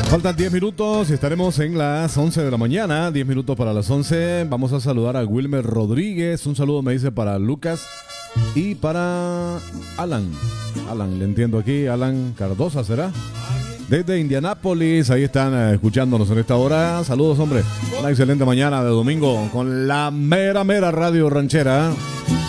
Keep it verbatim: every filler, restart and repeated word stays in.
Faltan diez minutos y estaremos en las once de la mañana. diez minutos para las once. Vamos a saludar a Wilmer Rodríguez. Un saludo me dice para Lucas y para Alan. Alan, le entiendo aquí. Alan Cardosa, ¿será? Desde Indianápolis, ahí están eh, escuchándonos en esta hora. Saludos, hombre. Una excelente mañana de domingo con la mera, mera radio ranchera.